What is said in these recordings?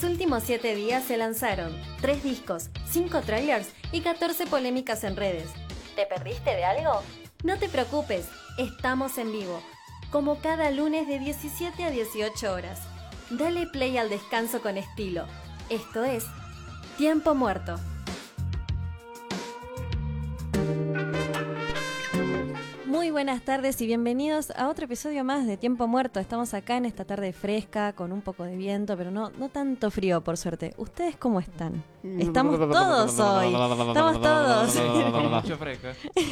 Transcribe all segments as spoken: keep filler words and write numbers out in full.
los últimos siete días se lanzaron tres discos, cinco trailers y catorce polémicas en redes. ¿Te perdiste de algo? No te preocupes, estamos en vivo, como cada lunes de diecisiete a dieciocho horas. Dale play al descanso con estilo. Esto es Tiempo Muerto. Muy buenas tardes y bienvenidos a otro episodio más de Tiempo Muerto. Estamos acá en esta tarde fresca, con un poco de viento, pero no, no tanto frío, por suerte. ¿Ustedes cómo están? Estamos todos hoy. Estamos todos. Con mucho fresco.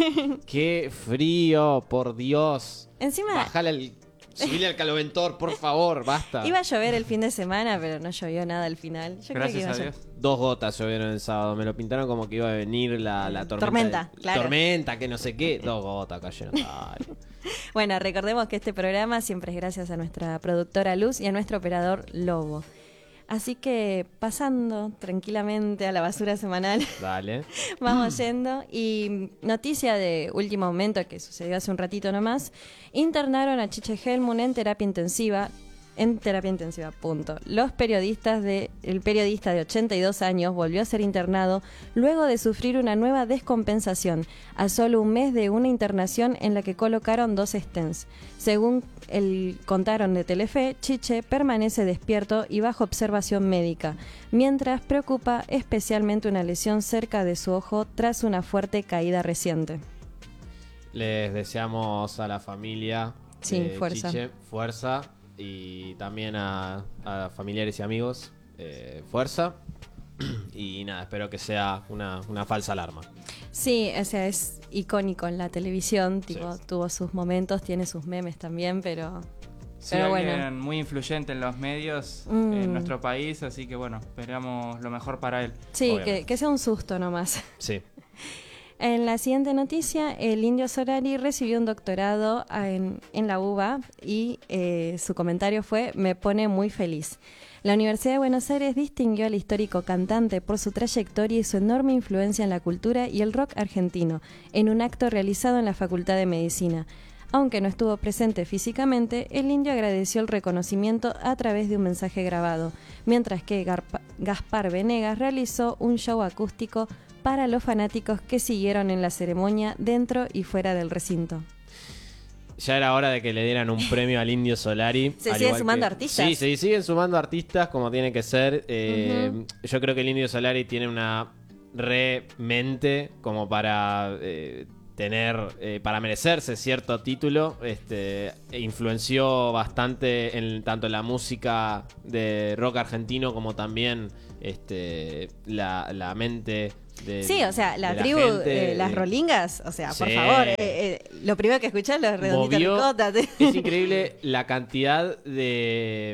¡Qué frío, por Dios! Encima... Bajale al... Subile al caloventor, por favor, basta. Iba a llover el fin de semana, pero no llovió nada al final. Yo Gracias creo que iba a a Dios. llover. Dos gotas llovieron el sábado. Me lo pintaron como que iba a venir la, la tormenta. Tormenta, de- claro. Tormenta, que no sé qué. Dos gotas cayeron. Ay. Bueno, recordemos que este programa siempre es gracias a nuestra productora Luz y a nuestro operador Lobo. Así que pasando tranquilamente a la basura semanal, Dale. vamos yendo. Y noticia de último momento que sucedió hace un ratito nomás, internaron a Chiche Helmut en terapia intensiva. En terapia intensiva, punto. Los periodistas de, el periodista de ochenta y dos años volvió a ser internado luego de sufrir una nueva descompensación, a solo un mes de una internación en la que colocaron dos stents. Según el, contaron de Telefe, Chiche permanece despierto y bajo observación médica, mientras preocupa especialmente una lesión cerca de su ojo tras una fuerte caída reciente. Les deseamos a la familia Sí, de fuerza. Chiche fuerza. Y también a, a familiares y amigos eh, fuerza. Y nada, espero que sea una, una falsa alarma. Sí, o sea, es icónico en la televisión, tipo, Sí. tuvo sus momentos, tiene sus memes también, pero... Sí, Pero alguien bueno. muy influyente en los medios Mm. en nuestro país, así que bueno, esperamos lo mejor para él. Sí, Obviamente. que, que sea un susto nomás. Sí. En la siguiente noticia, el Indio Solari recibió un doctorado en, en la U B A y eh, su comentario fue: me pone muy feliz. La Universidad de Buenos Aires distinguió al histórico cantante por su trayectoria y su enorme influencia en la cultura y el rock argentino, en un acto realizado en la Facultad de Medicina. Aunque no estuvo presente físicamente, el Indio agradeció el reconocimiento a través de un mensaje grabado, mientras que Garpa- Gaspar Venegas realizó un show acústico para los fanáticos que siguieron en la ceremonia dentro y fuera del recinto. Ya era hora de que le dieran un premio al Indio Solari. ¿Se al siguen igual sumando que- artistas? Sí, se siguen sumando artistas como tiene que ser. Eh, Ujú. Yo creo que el Indio Solari tiene una re mente como para eh, tener, eh, para merecerse cierto título. Este, e influenció bastante en tanto en la música de rock argentino como también este, la, la mente de Sí, o sea, la de tribu, gente, eh, las eh, rolingas, o sea, por Sí. favor, eh, eh, lo primero que escuché es los redonditos movió- ricota. Es increíble la cantidad de,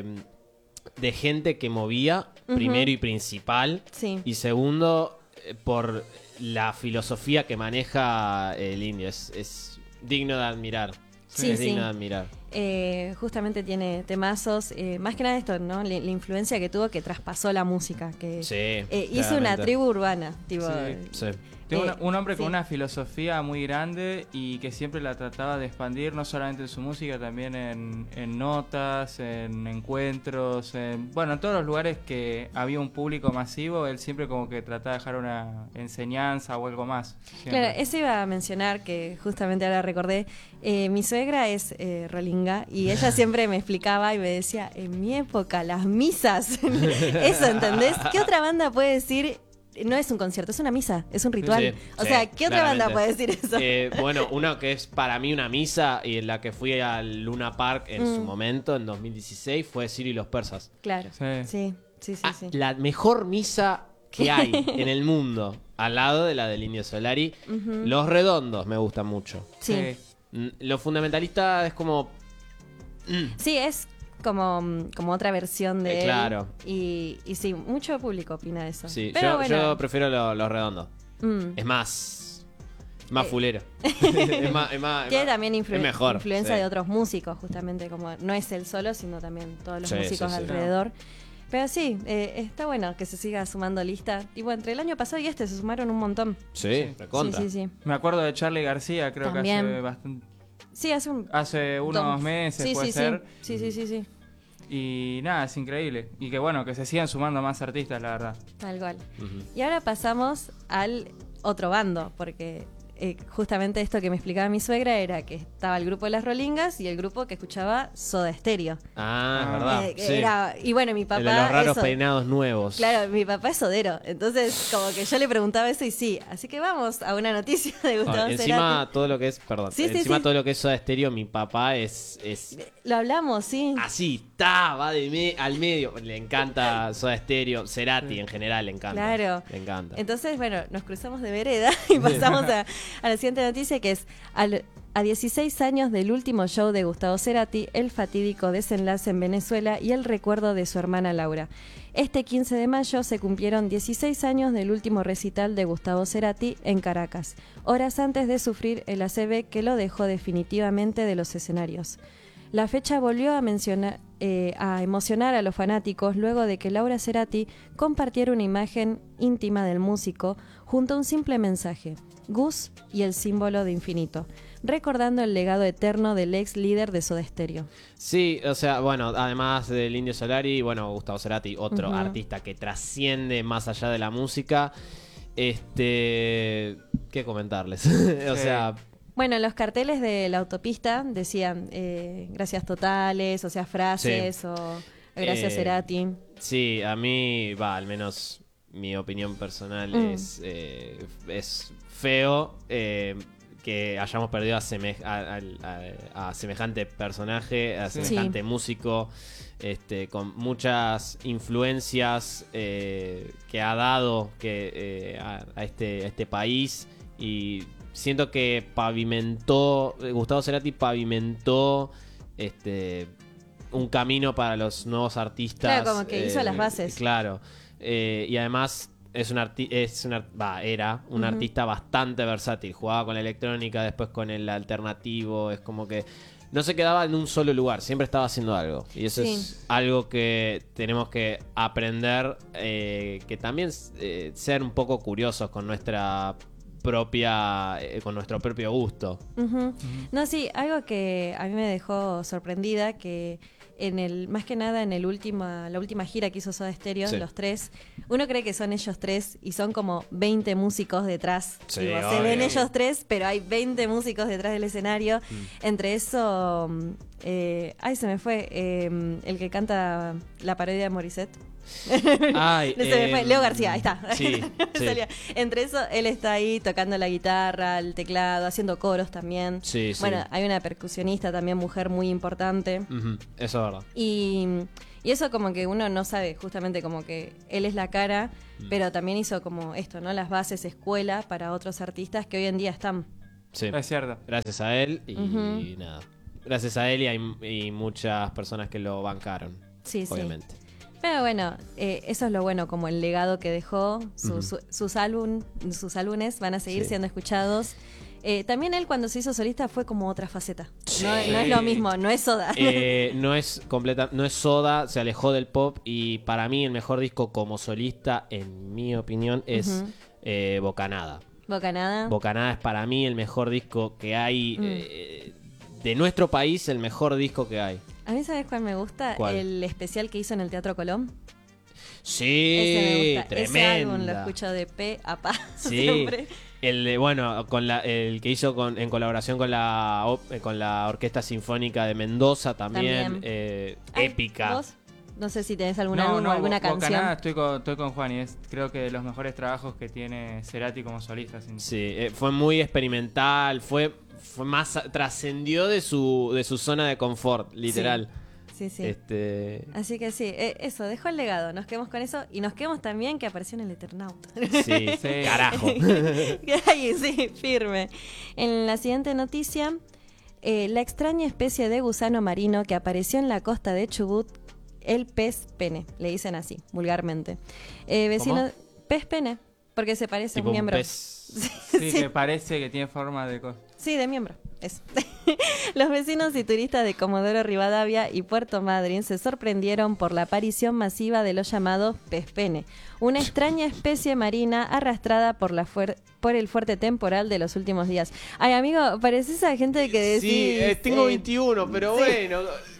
de gente que movía, Ujú. primero y principal. Sí. Y segundo, eh, por la filosofía que maneja el Indio. Es, es digno de admirar. Sí, es sí. digno de admirar. Eh, justamente tiene temazos, eh, más que nada esto, ¿no? La, la influencia que tuvo que traspasó la música, que Sí, eh, hizo una claramente. tribu urbana, tipo, Sí. Sí. Tiene Eh, una- un hombre sí. con una filosofía muy grande y que siempre la trataba de expandir, no solamente en su música, también en, en notas, en encuentros, en, bueno, en todos los lugares que había un público masivo, él siempre como que trataba de dejar una enseñanza o algo más. siempre. Claro, eso iba a mencionar, que justamente ahora recordé. Eh, mi suegra es eh, rolinga y ella siempre me explicaba y me decía: en mi época, las misas. Eso, ¿entendés? ¿Qué otra banda puede decir? No es un concierto, es una misa, es un ritual. Sí, o sí, sea, ¿qué otra claramente. banda puede decir eso? Eh, bueno, una que es para mí una misa y en la que fui al Luna Park en Mm. su momento, en dos mil dieciséis, fue Ciro y los persas. Claro, Sí. sí, sí, sí. Ah, sí. la mejor misa que hay en el mundo, al lado de la del Indio Solari. Ujú. Los redondos me gustan mucho. Sí. Mm, Lo fundamentalista es como... mm, Sí, es como, como otra versión de Eh, él. claro. Y, y sí, mucho público opina eso. sí, Pero yo, bueno, yo prefiero lo- los redondos. mm. Es más... Más Eh. fulero. es más, es más- es Tiene más- también influ- es mejor, influencia sí. de otros músicos, justamente, como no es él solo, sino también todos los Sí, músicos sí, sí. alrededor. Pero sí, eh, está bueno que se siga sumando lista. Tipo, entre el año pasado y este se sumaron un montón. Sí, recontra. Sí, sí, sí. Me acuerdo de Charlie García, creo También. que hace bastante, Sí, hace un... hace unos dos- meses sí, puede sí, ser. Sí, sí, sí, sí. Y nada, es increíble. Y que bueno, que se sigan sumando más artistas, la verdad. Tal cual. Ujú. Y ahora pasamos al otro bando, porque eh, justamente esto que me explicaba mi suegra era que estaba el grupo de las Rolingas y el grupo que escuchaba Soda Stereo. Ah, es Ah. verdad. Eh, que sí. era- y bueno, mi papá... El de los raros eso- peinados nuevos. Claro, mi papá es sodero, entonces como que yo le preguntaba eso y sí. Así que vamos a una noticia de Gustavo Ah, encima Cerati. todo lo que es, perdón, Sí, sí, encima sí. todo lo que es Soda Stereo, mi papá es, es Lo hablamos, sí. así, ta, va de me- al medio. Le encanta Soda Stereo, Cerati en general le encanta. Claro. Le encanta. Entonces, bueno, nos cruzamos de vereda y pasamos a, a la siguiente noticia, que es al- a dieciséis años del último show de Gustavo Cerati, el fatídico desenlace en Venezuela y el recuerdo de su hermana Laura. Este quince de mayo se cumplieron dieciséis años del último recital de Gustavo Cerati en Caracas, horas antes de sufrir el A C V que lo dejó definitivamente de los escenarios. La fecha volvió a, mencionar, eh, a emocionar a los fanáticos luego de que Laura Cerati compartiera una imagen íntima del músico junto a un simple mensaje, Gus y el símbolo de infinito, recordando el legado eterno del ex líder de Soda Stereo. Sí, o sea, bueno, además del Indio Solari, bueno, Gustavo Cerati, otro Ujú. artista que trasciende más allá de la música. Este, ¿qué comentarles? o Sí. sea, Bueno, en los carteles de la autopista decían eh, gracias totales, o sea, frases, o gracias Eh, Cerati. sí, a mí, va, al menos mi opinión personal Mm. es, eh, es feo eh, que hayamos perdido a, seme- a- a- a semejante personaje, a Sí. semejante Sí. músico, este, con muchas influencias eh, que ha dado que, eh, a, a este, a este país, y siento que pavimentó, Gustavo Cerati pavimentó este un camino para los nuevos artistas. Claro, como que hizo las bases. Claro. Eh, y además es un arti es un ar- va, era un Ujú. artista bastante versátil. Jugaba con la electrónica, después con el alternativo. Es como que no se quedaba en un solo lugar, siempre estaba haciendo algo. Y eso Sí. es algo que tenemos que aprender, eh, que también eh, ser un poco curiosos con nuestra propia, eh, con nuestro propio gusto. Ujú. No, sí, algo que a mí me dejó sorprendida, que en el, más que nada en el última, la última gira que hizo Soda Stereo, Sí. los tres, uno cree que son ellos tres y son como veinte músicos detrás. Sí, Digo, se obvio. ven ellos tres, pero hay veinte músicos detrás del escenario. Mm. Entre eso, mm, eh, ay, se me fue, eh, el que canta la parodia de Morissette. Ay, No se me fue. em, Leo García, ahí está. Sí, Me sí. salía. Entre eso, él está ahí tocando la guitarra, el teclado, haciendo coros también. Sí, sí. Bueno, hay una percusionista también, mujer muy importante. Ujú, eso es verdad. Y, y eso como que uno no sabe, justamente como que él es la cara, Mm. pero también hizo como esto, ¿no? Las bases, escuela para otros artistas que hoy en día están. Sí. Es cierto. Gracias a él y Ujú. nada. Gracias a él y hay y muchas personas que lo bancaron. Sí, sí. Obviamente. Pero bueno, eh, eso es lo bueno, como el legado que dejó. Su- Ujú. su- sus, álbum, sus álbumes van a seguir Sí. siendo escuchados. Eh, también él cuando se hizo solista fue como otra faceta. Sí. No, no es lo mismo, no es Soda. Eh, no es completa, no es Soda, se alejó del pop, y para mí el mejor disco como solista, en mi opinión, es Ujú. eh, Bocanada. Bocanada. Bocanada es para mí el mejor disco que hay Mm. eh, de nuestro país, el mejor disco que hay. A mí, ¿sabes cuál me gusta? ¿Cuál? El especial que hizo en el Teatro Colón. Sí, Ese me gusta. tremenda. Ese álbum lo escucho de pe a pa. Sí, Siempre. el de, bueno, con la, el que hizo con, en colaboración con la op- eh, con la Orquesta Sinfónica de Mendoza también, También. eh, Ay, épica. ¿vos? No sé si tenés algún No, álbum no, o alguna Bo- canción. Bocanada, estoy con, estoy con Juan y es creo que de los mejores trabajos que tiene Cerati como solista. sin- Sí, eh, fue muy experimental, fue, fue más trascendió de su de su zona de confort, literal. Sí, sí. Este, Así que sí, eh, eso, dejó el legado. Nos quedamos con eso y nos quedamos también que apareció en el Eternauta. sí, Sí. carajo. Ahí, sí, firme. En la siguiente noticia, eh, la extraña especie de gusano marino que apareció en la costa de Chubut, el pez pene, le dicen así, vulgarmente. Eh, vecino, ¿Cómo? pez pene, porque se parece a Tipo un un miembro. pez. Sí, que parece que tiene forma de cosa. Sí, de miembro. Eso. Los vecinos y turistas de Comodoro Rivadavia y Puerto Madryn se sorprendieron por la aparición masiva de los llamados pez pene, una extraña especie marina arrastrada por, la fuer- por el fuerte temporal de los últimos días. Ay, amigo, pareces a gente que decís... Sí, eh, tengo eh, veintiuno, pero sí. bueno.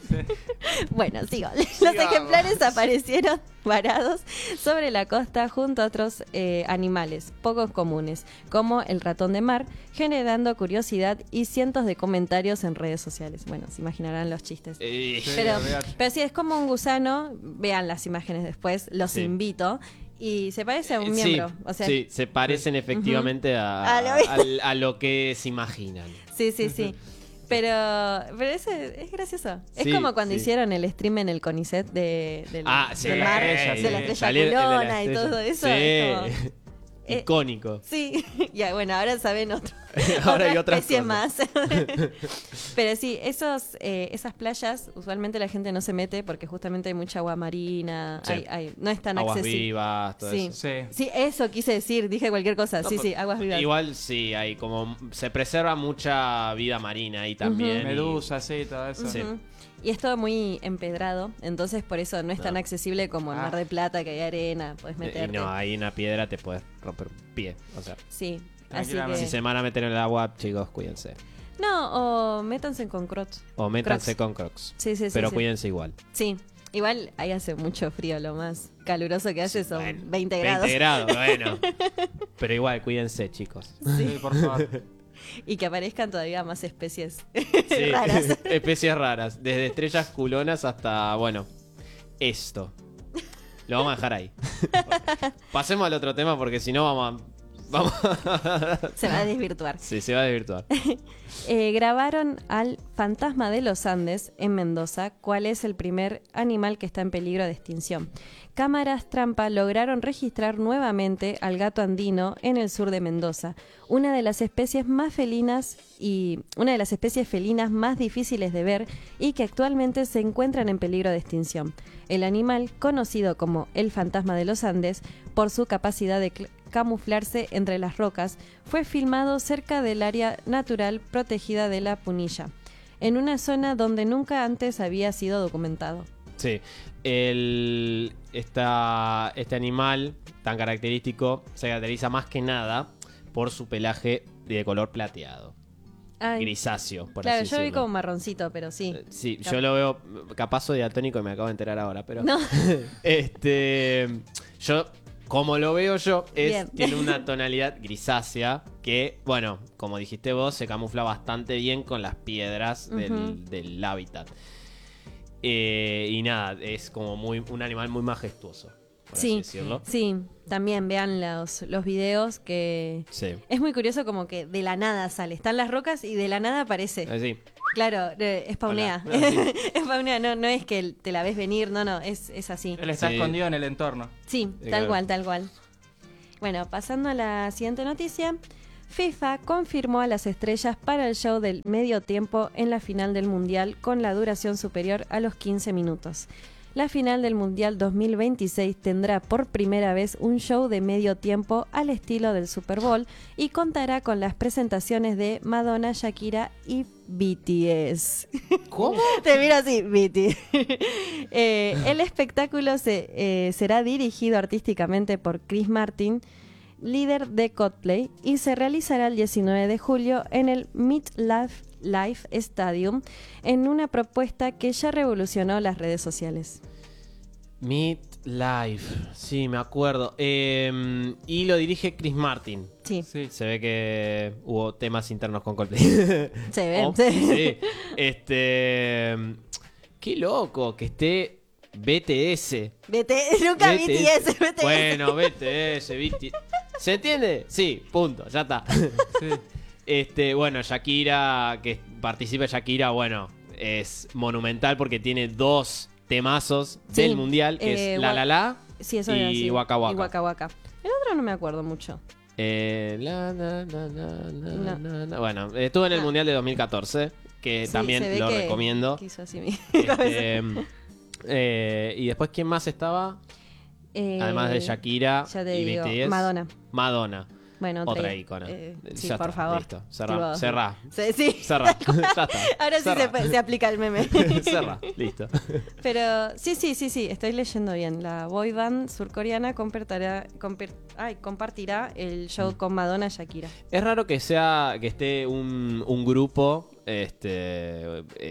Bueno, sigo. Los Sigamos. ejemplares aparecieron varados sobre la costa junto a otros eh, animales poco comunes, como el ratón de mar, generando curiosidad y cientos de comentarios en redes sociales. Bueno, se imaginarán los chistes. Eh, Sí, Pero, olvidate. pero sí, es como un gusano. Vean las imágenes después, los Sí. invito. Y se parece a un sí, miembro. O sea, sí, se parecen efectivamente a, A lo- a- a lo que se imaginan. sí, sí, sí. Pero, pero es, es gracioso. Es Sí, como cuando sí. hicieron el stream en el CONICET de, del, Ah, sí, del mar, ella, de la sí. estrella Salir- el de la culona y estrella. todo eso. Sí. es como- eh, Icónico. Sí, ya bueno, ahora saben otro, Ahora otra hay otras especie cosas. más. Pero sí, esos, eh, esas playas usualmente la gente no se mete porque justamente hay mucha agua marina, Sí. hay, hay- no es tan Aguas accesible. vivas, todo Sí. eso. Sí. Sí, eso quise decir, dije cualquier cosa. No, sí, pero sí, aguas vivas. Igual sí, hay como se preserva mucha vida marina ahí también. y- Medusa, sí, todo eso. Sí. Ujú. Y es todo muy empedrado, entonces por eso no es tan No. accesible como en Ah. Mar de Plata, que hay arena, puedes Y meterte. no, ahí una piedra te puedes romper un pie. O sea, Sí, así Tranquilamente. que... si se van a meter en el agua, chicos, cuídense. No, o métanse con crocs. O métanse Crocs. con crocs. Sí, sí, sí. Pero sí. cuídense igual. Sí, igual ahí hace mucho frío, lo más caluroso que hace son Bueno, veinte grados. veinte grados, bueno. Pero igual, cuídense, chicos. Sí, por favor. Y que aparezcan todavía más especies Sí, raras. especies raras. Desde estrellas culonas hasta, bueno, esto. Lo vamos a dejar ahí. Pasemos al otro tema porque si no vamos a... Vamos a... Se va a desvirtuar. Sí, se va a desvirtuar. Eh, grabaron al fantasma de los Andes en Mendoza, cuál es el primer animal que está en peligro de extinción. Cámaras trampa lograron registrar nuevamente al gato andino en el sur de Mendoza, una de las especies más felinas y una de las especies felinas más difíciles de ver y que actualmente se encuentran en peligro de extinción. El animal, conocido como el fantasma de los Andes, por su capacidad de cl- camuflarse entre las rocas, fue filmado cerca del área natural protegida de la Punilla, en una zona donde nunca antes había sido documentado. Sí. El, esta, este animal tan característico se caracteriza más que nada por su pelaje de color plateado. Ay, Grisáceo, por claro, así yo vi decirlo. como marroncito, pero sí. Eh, Sí, Cap- yo lo veo capaz soy daltónico y me acabo de enterar ahora, pero No. este yo como lo veo yo es Bien. tiene una tonalidad grisácea que, bueno, como dijiste vos, se camufla bastante bien con las piedras del, Ujú. del hábitat. Eh, y nada, es como muy un animal muy majestuoso, por Sí. así decirlo. Sí, también vean los, los videos que... Sí. Es muy curioso como que de la nada sale. Están las rocas y de la nada aparece. Así. Claro, eh, spawnea. Hola. Sí. Spawnea, no, no es que te la ves venir, no, no, es, es así. Él está Sí. escondido en el entorno. Sí, Sí, tal claro. cual, tal cual. Bueno, pasando a la siguiente noticia. FIFA confirmó a las estrellas para el show del medio tiempo en la final del Mundial con la duración superior a los quince minutos. La final del Mundial dos mil veintiséis tendrá por primera vez un show de medio tiempo al estilo del Super Bowl y contará con las presentaciones de Madonna, Shakira y B T S. ¿Cómo? Te miro así, B T. Eh, el espectáculo se, eh, será dirigido artísticamente por Chris Martin, líder de Coldplay, y se realizará el diecinueve de julio en el MetLife Life Stadium en una propuesta que ya revolucionó las redes sociales. Meet Life, sí, me acuerdo. Eh, y lo dirige Chris Martin. Sí, Sí. Se ve que hubo temas internos con Coldplay. se ve. Oh, sí. Este. Qué loco que esté B T S. B T, nunca B T B T S, B T S. Bueno, B T S, B T S. ¿Se entiende? Sí, punto, ya está. Sí. Este, bueno, Shakira, que participe Shakira, bueno, es monumental porque tiene dos temazos Sí, del mundial, que eh, es La Wa- La La Sí, eso era y así. Waka Waka. Y Waka Waka. El otro no me acuerdo mucho. Eh, la, la, la, la, la, No. la, la. Bueno, estuve en el No. mundial de dos mil catorce, que Sí, también se ve lo que- recomiendo. que hizo así mi Este, eh, y después, ¿quién más estaba? Eh, Además de Shakira ya te y digo, B T S. Madonna. Madonna. Bueno, Otra i- ícona. eh, sí, Ya por está, favor. listo. Cerrá, Tipo- cerrá. Sí, sí. Cerrá. Ya está. Ahora sí Cerrá. se, puede- se aplica el meme. Cerrá. Listo. Pero sí, sí, sí, sí, estoy leyendo bien. La boy band surcoreana compartirá, compar- ay, compartirá el show con Madonna y Shakira. Es raro que sea que esté un, un grupo este eh,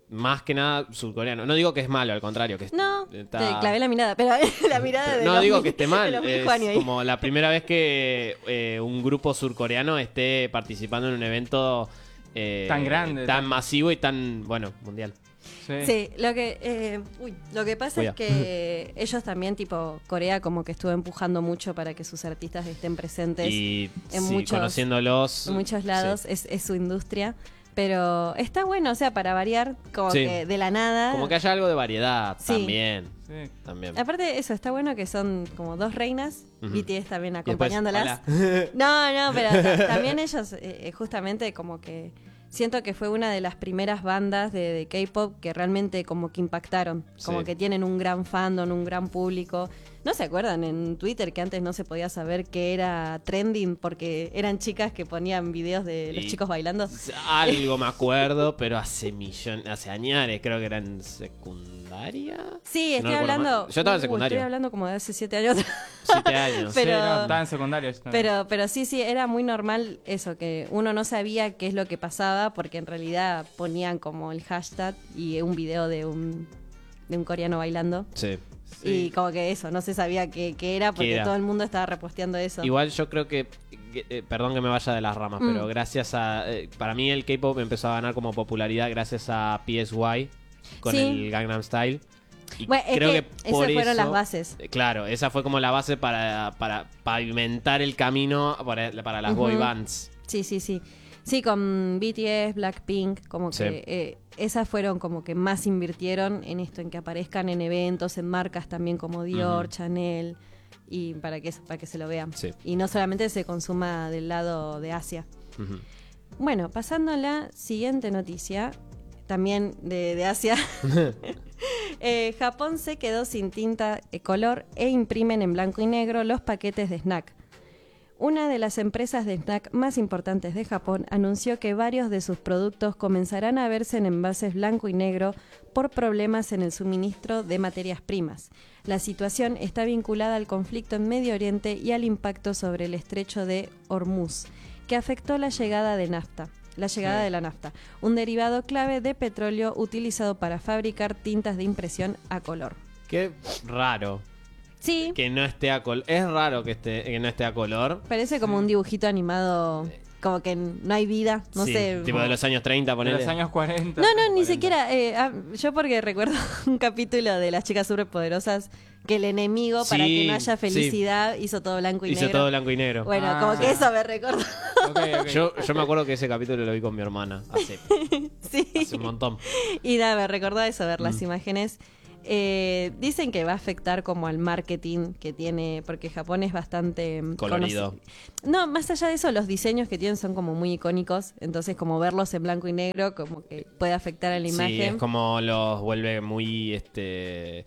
más que nada surcoreano. No digo que es malo, al contrario. Que No, está... te clavé la mirada, pero la mirada de No los digo mi- que esté de mal, los es Juani ahí. como la primera vez que eh, un grupo surcoreano esté participando en un evento eh, Tan grande, tan tan- masivo y tan, bueno, mundial. Sí. Sí, lo que, eh, uy, lo que pasa Cuida. es que ellos también, tipo, Corea como que estuvo empujando mucho para que sus artistas estén presentes Y en sí, muchos- conociéndolos. en muchos lados, sí. es, es su industria. Pero está bueno, o sea, para variar, como Sí. que de la nada. Como que haya algo de variedad Sí. también. Sí. también. Aparte, eso, está bueno que son como dos reinas, Ujú. B T S también Y después, acompañándolas. hola. No, no, pero ta- también ellos, eh, justamente como que siento que fue una de las primeras bandas de, de K-pop que realmente como que impactaron, como Sí. que tienen un gran fandom, un gran público. ¿No se acuerdan en Twitter que antes no se podía saber qué era trending porque eran chicas que ponían videos de los Y- chicos bailando? Algo me acuerdo, pero hace millones, hace años, creo que era en secundaria. Sí, No estoy recuerdo hablando. mal. Yo estaba en uh, secundario. Estoy hablando como de hace siete años. Siete años. Pero- Sí, no, estaba en secundaria. yo también. Pero, pero sí, sí, era muy normal eso, que uno no sabía qué es lo que pasaba porque en realidad ponían como el hashtag y un video de un, de un coreano bailando. Sí. Sí. Y como que eso, no se sabía qué, qué era porque era? todo el mundo estaba reposteando eso. Igual yo creo que, que- eh, perdón que me vaya de las ramas, Mm. pero gracias a, eh, para mí el K-pop empezó a ganar como popularidad gracias a P S Y con Sí. el Gangnam Style. Y Bueno, es creo que que, esas por fueron eso- las bases. eh, Claro, esa fue como la base para, para pavimentar el camino para, para las boy Ujú. bands. Sí, sí, sí. Sí, con B T S, Blackpink, como Sí. que eh, esas fueron como que más invirtieron en esto, en que aparezcan en eventos, en marcas también como Dior, Ujú. Chanel, y para que, para que se lo vean. Sí. Y no solamente se consuma del lado de Asia. Ujú. Bueno, pasando a la siguiente noticia, también de, de Asia. Eh, Japón se quedó sin tinta de color e imprimen en blanco y negro los paquetes de snack. Una de las empresas de snack más importantes de Japón anunció que varios de sus productos comenzarán a verse en envases blanco y negro por problemas en el suministro de materias primas. La situación está vinculada al conflicto en Medio Oriente y al impacto sobre el estrecho de Hormuz, que afectó la llegada de nafta. La llegada Sí. de la nafta, un derivado clave de petróleo utilizado para fabricar tintas de impresión a color. Qué raro Sí, que no esté a color. Es raro que, esté, que no esté a color. parece como un dibujito animado, como que no hay vida, no Sí, sé. Tipo de los años treinta, De ponele. los años cuarenta. No, no, ni cuarenta. siquiera. eh, ah, yo porque recuerdo un capítulo de las chicas superpoderosas que el enemigo, para Sí, que no haya sí. felicidad, hizo todo blanco y Hizo negro. todo blanco y negro. Bueno, Ah, como sí. que eso me recordó. Ok, ok. Yo, yo me acuerdo que ese capítulo lo vi con mi hermana hace, Sí. hace un montón. Y nada, me recordó eso, ver Mm. las imágenes. Eh, dicen que va a afectar como al marketing que tiene, porque Japón es bastante mm, Colorido. conoci- No, más allá de eso, los diseños que tienen son como muy icónicos, entonces como verlos en blanco y negro como que puede afectar a la Sí, imagen. es como los vuelve muy, este...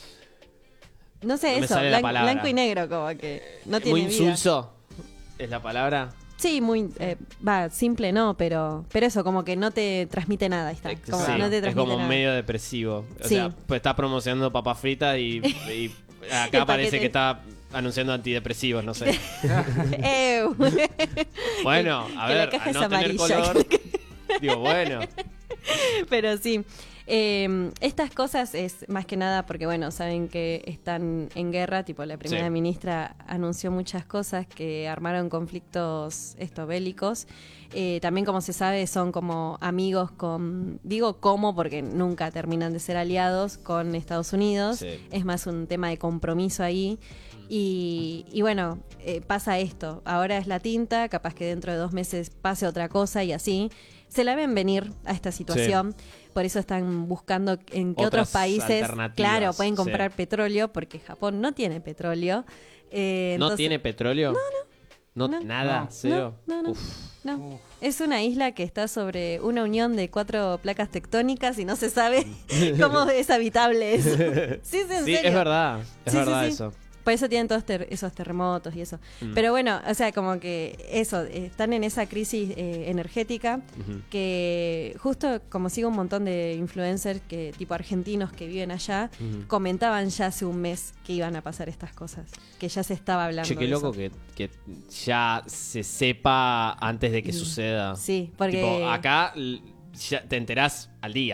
No sé, no me eso, sale la blan- palabra. blanco y negro como que no tiene muy vida. insulso. ¿Es la palabra? Sí, muy, eh, va, simple no, pero pero eso, como que no te transmite nada, ahí está. Eh, Como sí, que no te es transmite como nada. medio depresivo. O Sí. sea, pues está promocionando papas fritas y, y acá El parece paquete. que está anunciando antidepresivos, no sé. Ew. Bueno, a Que la ver, caja al es no tener amarilla. color, digo, bueno. Pero sí, eh, estas cosas es más que nada porque, bueno, saben que están en guerra, tipo la primera Sí. ministra anunció muchas cosas que armaron conflictos esto, bélicos. Eh, también, como se sabe, son como amigos con, digo como porque nunca terminan de ser aliados con Estados Unidos. Sí. Es más un tema de compromiso ahí. Y, y bueno, eh, pasa esto. Ahora es la tinta, capaz que dentro de dos meses pase otra cosa y así. Se la ven venir a esta situación. Por eso están buscando en qué Otras otros países, alternativas, claro, pueden sí. comprar petróleo, porque Japón no tiene petróleo. Eh, ¿No entonces- tiene petróleo? No, no. No. Nada, No. cero. No, no, no. Uf. No. Uf. Es una isla que está sobre una unión de cuatro placas tectónicas y no se sabe cómo es habitable eso. Sí, es en Sí, serio. es verdad. Es Sí, sí, verdad sí. eso. Por eso tienen todos ter- esos terremotos y eso. Mm. Pero bueno, o sea, como que eso, eh, están en esa crisis eh, energética Ujú. que justo como sigo un montón de influencers que tipo argentinos que viven allá, Ujú. comentaban ya hace un mes que iban a pasar estas cosas, que ya se estaba hablando. Che, qué de loco eso. que, que ya se sepa antes de que Mm. suceda. Sí, porque Tipo, acá l- ya te enterás al día.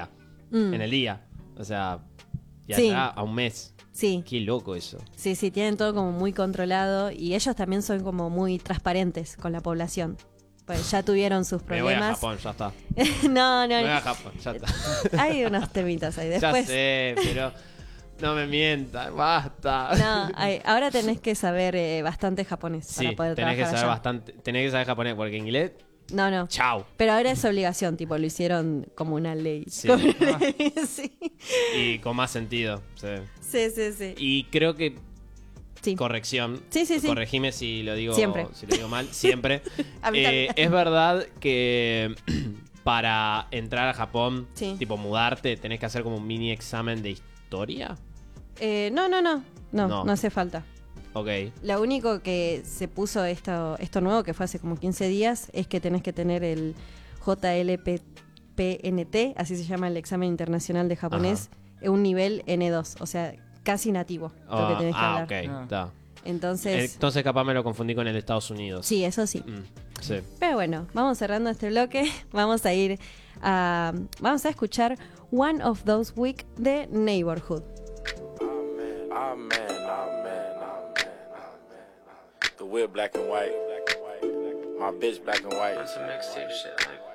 Mm. en el día. O sea, y Sí. allá a un mes. Sí, Qué loco eso. sí, sí, tienen todo como muy controlado y ellos también son como muy transparentes con la población. Pues ya tuvieron sus Me voy a problemas. Japón, ya está. no, no, Me voy a Japón, ya está. hay unos temitas ahí. Después, Ya sé, pero no me mientas, basta. no, hay- ahora tenés que saber eh, bastante japonés Sí, para poder tenés que trabajar saber allá. bastante, tenés que saber japonés, porque inglés, No, no. chau. Pero ahora es obligación, tipo, lo hicieron como una ley. Sí. Como una ley, sí. Y con más sentido. Sí. Sí, sí, sí. Y creo que Sí. corrección. Sí, sí, sí. Corregime si lo digo, Siempre. si lo digo mal, siempre. A mí Eh, también. es verdad que para entrar a Japón, Sí. tipo mudarte, tenés que hacer como un mini examen de historia. Eh, no, no, no, no. No. No hace falta. Ok. Lo único que se puso esto, esto nuevo, que fue hace como quince días, es que tenés que tener el J L P N T, así se llama el examen internacional de japonés, un nivel N dos, o sea, casi nativo lo que Ah, tenés que ah, hablar. ok. Ah. Está. Entonces, Entonces capaz me lo confundí con el de Estados Unidos. sí, eso sí. Mm, sí. Pero bueno, vamos cerrando este bloque. Vamos a ir a. Vamos a escuchar One of Those Week de Neighborhood. Oh man, oh man, oh man, oh man. The whip black and white. My bitch black and white. Some mixtape shit like